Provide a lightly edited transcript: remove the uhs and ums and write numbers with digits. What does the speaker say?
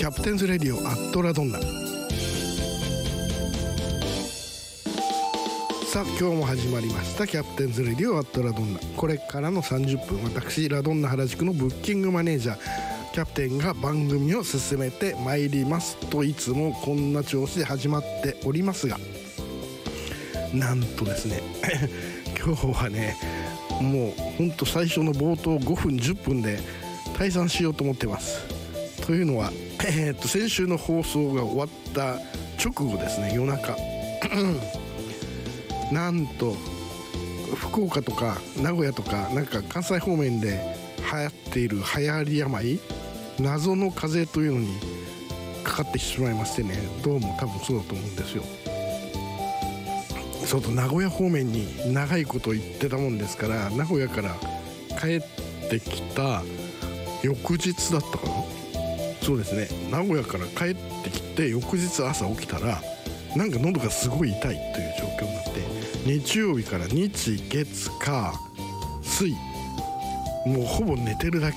キャプテンズレディオアットラドンナ。さあ今日も始まりましたキャプテンズレディオアットラドンナ。これからの30分、私ラドンナ原宿のブッキングマネージャーキャプテンが番組を進めてまいりますと、いつもこんな調子で始まっておりますが、なんとですね今日はね、もうほんと最初の冒頭5分10分で退散しようと思ってます。というのは、先週の放送が終わった直後ですね、夜中なんと福岡とか名古屋とかなんか関西方面で流行っている流行り病、謎の風邪というのにかかってしまいましてね、どうも多分そうだと思うんですよ。そうと名古屋方面に長いこと言ってたもんですから、名古屋から帰ってきた翌日だったかな。そうですね、名古屋から帰ってきて翌日朝起きたらなんか喉がすごい痛いという状況になって、日曜日から日月火水もうほぼ寝てるだけ